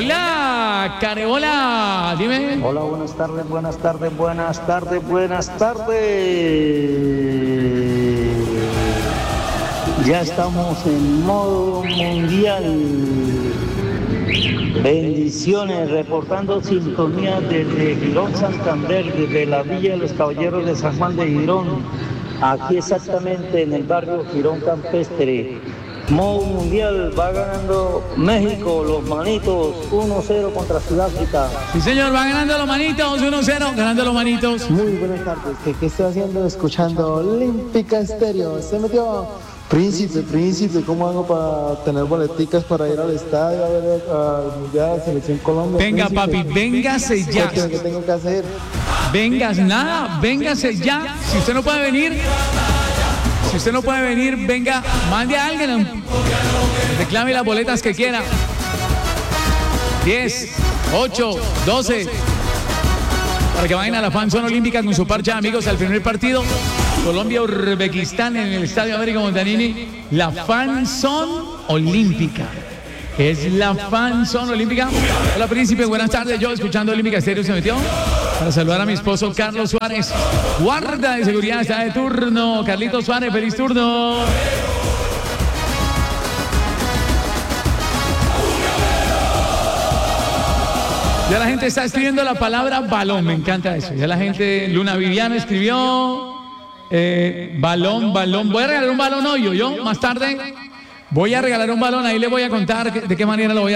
Hola, Carebola, dime. Hola, buenas tardes, buenas tardes, buenas tardes, buenas tardes. Ya estamos en modo mundial. Bendiciones, reportando sintonía desde Girón, Santander, desde la Villa de los Caballeros de San Juan de Girón, aquí exactamente en el barrio Girón Campestre. Modo mundial, va ganando México, los manitos, 1-0 contra Sudáfrica. Sí, señor, va ganando los manitos, 1-0, ganando los manitos. Muy buenas tardes, ¿qué estoy haciendo? Escuchando Olímpica Estéreo. Se metió Príncipe, ¿cómo hago para tener boleticas para ir al estadio a ver al Mundial de Selección Colombia? Venga, Príncipe, papi, véngase ya. ¿Qué tengo que hacer? Vengas, nada, véngase ya. Si usted no puede venir, venga, mande a alguien, reclame las boletas que quiera. 10, 8, 12, para que vayan a la Fanzone Olímpica con su parche de amigos al primer partido. Colombia-Uzbekistán en el Estadio Américo Montanini. La Fanzone Olímpica. Es la Fanzone Olímpica. Hola, Príncipe, buenas tardes. Yo escuchando Olímpica Estéreo se metió para saludar a mi esposo Carlos Suárez. Guarda de seguridad está de turno. Carlitos Suárez, feliz turno. Ya la gente está escribiendo la palabra balón. Me encanta eso. Ya la gente, Luna Viviana escribió balón. Voy a regalar un balón hoy, yo más tarde. Voy a regalar un balón. Ahí les voy a contar de qué manera lo voy a